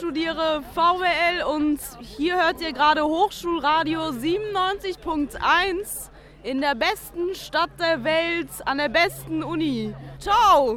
studiere VWL und hier hört ihr gerade Hochschulradio 97.1 in der besten Stadt der Welt, an der besten Uni. Ciao!